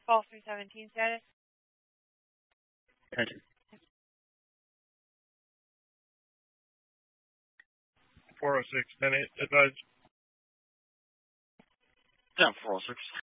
Call 317 status. Attention. 406, 10-8, advise. 10-406.